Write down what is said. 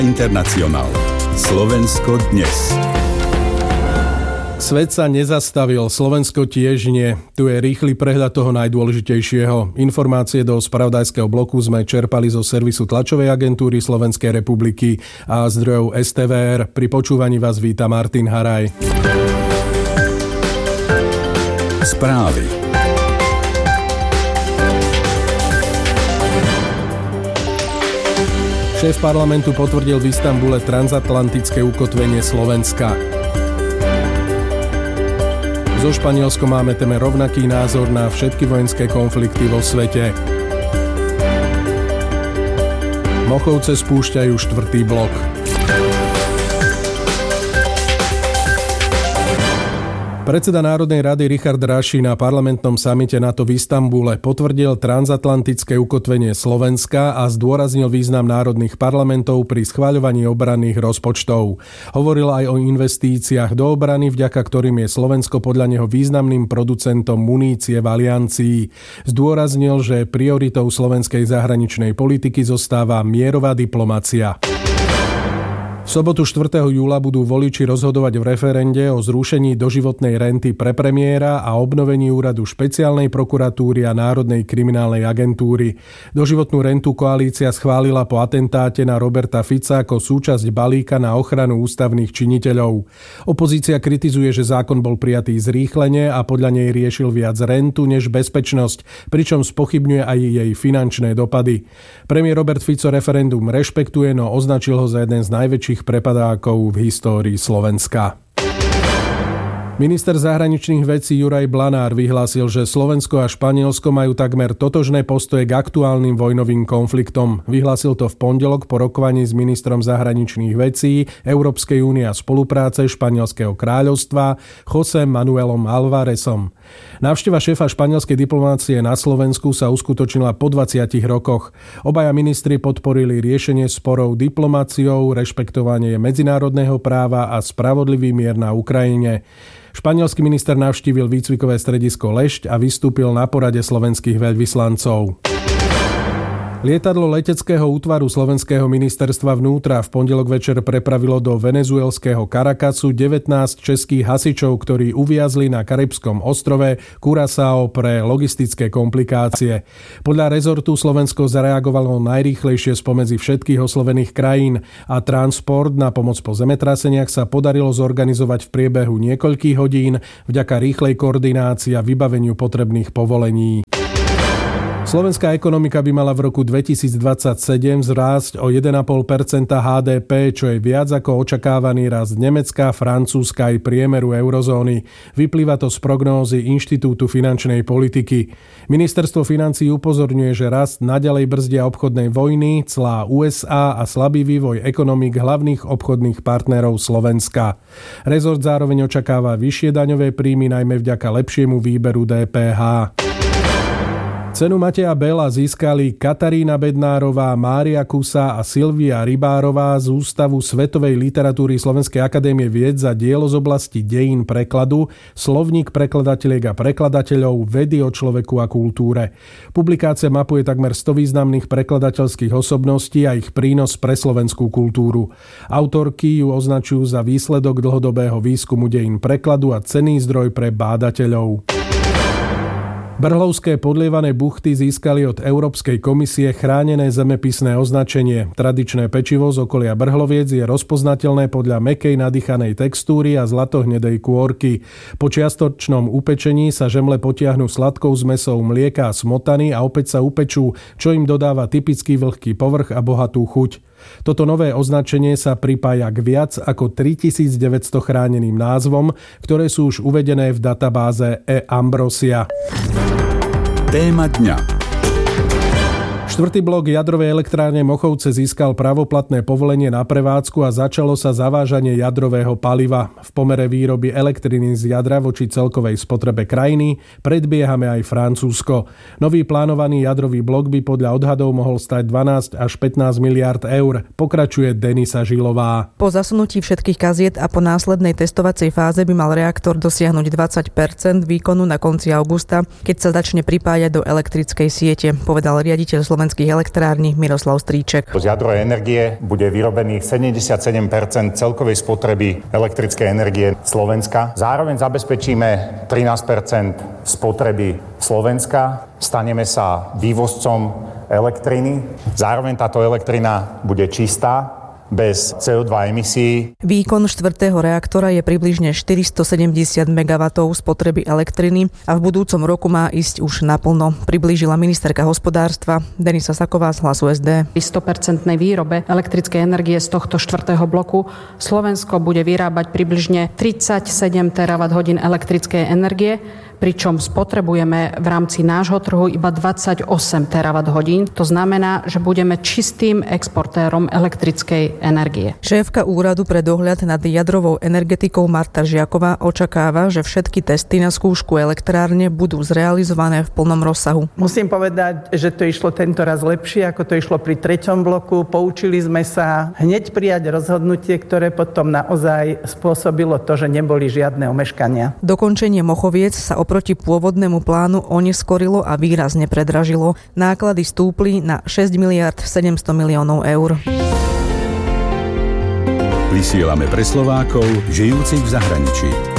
Internacional. Slovensko dnes. Svet sa nezastavil, Slovensko tiež nie. Tu je rýchly prehľad toho najdôležitejšieho. Informácie do spravodajského bloku sme čerpali zo servisu tlačovej agentúry Slovenskej republiky a zdrojov STVR. Pri počúvaní vás víta Martin Haraj. Správy. Šéf parlamentu potvrdil v Istanbule transatlantické ukotvenie Slovenska. So Španielskom máme téme rovnaký názor na všetky vojenské konflikty vo svete. Mochovce spúšťajú 4. blok. Predseda Národnej rady Richard Raši na parlamentnom samite NATO v Istanbule potvrdil transatlantické ukotvenie Slovenska a zdôraznil význam národných parlamentov pri schvaľovaní obranných rozpočtov. Hovoril aj o investíciách do obrany, vďaka ktorým je Slovensko podľa neho významným producentom munície v aliancii. Zdôraznil, že prioritou slovenskej zahraničnej politiky zostáva mierová diplomacia. V sobotu 4. júla budú voliči rozhodovať v referende o zrušení doživotnej renty pre premiéra a obnovení úradu špeciálnej prokuratúry a Národnej kriminálnej agentúry. Doživotnú rentu koalícia schválila po atentáte na Roberta Fica ako súčasť balíka na ochranu ústavných činiteľov. Opozícia kritizuje, že zákon bol prijatý zrýchlene a podľa nej riešil viac rentu než bezpečnosť, pričom spochybňuje aj jej finančné dopady. Premiér Robert Fico referendum rešpektuje, no označil ho za jeden z najväčších prepadákov v histórii Slovenska. Minister zahraničných vecí Juraj Blanár vyhlásil, že Slovensko a Španielsko majú takmer totožné postoje k aktuálnym vojnovým konfliktom. Vyhlásil to v pondelok po rokovaní s ministrom zahraničných vecí Európskej únie a spolupráce Španielskeho kráľovstva José Manuelom Alvarezom. Návšteva šéfa španielskej diplomácie na Slovensku sa uskutočnila po 20 rokoch. Obaja ministri podporili riešenie sporov diplomáciou, rešpektovanie medzinárodného práva a spravodlivý mier na Ukrajine. Španielský minister navštívil výcvikové stredisko Lešť a vystúpil na porade slovenských veľvyslancov. Lietadlo leteckého útvaru Slovenského ministerstva vnútra v pondelok večer prepravilo do venezuelského Caracasu 19 českých hasičov, ktorí uviazli na karibskom ostrove Curaçao pre logistické komplikácie. Podľa rezortu Slovensko zareagovalo najrýchlejšie spomedzi všetkých oslovených krajín a transport na pomoc po zemetraseniach sa podarilo zorganizovať v priebehu niekoľkých hodín vďaka rýchlej koordinácii a vybaveniu potrebných povolení. Slovenská ekonomika by mala v roku 2027 vzrásť o 1,5% HDP, čo je viac ako očakávaný rast Nemecka, Francúzska aj priemeru eurozóny. Vyplýva to z prognózy Inštitútu finančnej politiky. Ministerstvo financií upozorňuje, že rast naďalej brzdia obchodnej vojny, clá USA a slabý vývoj ekonomík hlavných obchodných partnerov Slovenska. Rezort zároveň očakáva vyššie daňové príjmy, najmä vďaka lepšiemu výberu DPH. Cenu Mateja Bela získali Katarína Bednárová, Mária Kusa a Silvia Rybárová z Ústavu svetovej literatúry Slovenskej akadémie vied za dielo z oblasti dejín prekladu, Slovník prekladateľiek a prekladateľov, vedy o človeku a kultúre. Publikácia mapuje takmer 100 významných prekladateľských osobností a ich prínos pre slovenskú kultúru. Autorky ju označujú za výsledok dlhodobého výskumu dejín prekladu a cenný zdroj pre bádateľov. Brhlovské podlievané buchty získali od Európskej komisie chránené zemepisné označenie. Tradičné pečivo z okolia Brhloviec je rozpoznateľné podľa mäkkej nadýchanej textúry a zlatohnedej kôrky. Po čiastočnom upečení sa žemle potiahnu sladkou zmesou mlieka a smotany a opäť sa upečú, čo im dodáva typický vlhký povrch a bohatú chuť. Toto nové označenie sa pripája k viac ako 3900 chráneným názvom, ktoré sú už uvedené v databáze e-Ambrosia. Téma dňa. 4. blok jadrovej elektrárne Mochovce získal pravoplatné povolenie na prevádzku a začalo sa zavážanie jadrového paliva. V pomere výroby elektriny z jadra voči celkovej spotrebe krajiny predbiehame aj Francúzsko. Nový plánovaný jadrový blok by podľa odhadov mohol stať 12 až 15 miliárd eur, pokračuje Denisa Žilová. Po zasunutí všetkých kaziet a po následnej testovacej fáze by mal reaktor dosiahnuť 20% výkonu na konci augusta, keď sa začne pripájať do elektrickej siete, povedal riaditeľ slovenských elektrární Miroslav Stríček. Z jadrovej energie bude vyrobených 77% celkovej spotreby elektrickej energie Slovenska. Zároveň zabezpečíme 13% spotreby Slovenska. Staneme sa vývozcom elektriny. Zároveň táto elektrina bude čistá, bez CO2 emisí. Výkon 4. reaktora je približne 470 MW spotreby elektriny a v budúcom roku má ísť už naplno, priblížila ministerka hospodárstva Denisa Saková z Hlasu SD. Pri 100% výrobe elektrickej energie z tohto 4. bloku Slovensko bude vyrábať približne 37 TWh elektrickej energie, pričom spotrebujeme v rámci nášho trhu iba 28 TWh. To znamená, že budeme čistým exportérom elektrickej energie. Šéfka úradu pre dohľad nad jadrovou energetikou Marta Žiaková očakáva, že všetky testy na skúšku elektrárne budú zrealizované v plnom rozsahu. Musím povedať, že to išlo tento raz lepšie, ako to išlo pri 3. bloku. Poučili sme sa hneď prijať rozhodnutie, ktoré potom naozaj spôsobilo to, že neboli žiadne omeškania. Dokončenie Mochoviec sa oproti pôvodnému plánu oneskorilo a výrazne predražilo. Náklady stúpli na 6 miliard 700 miliónov eur. Vysielame pre Slovákov žijúcich v zahraničí.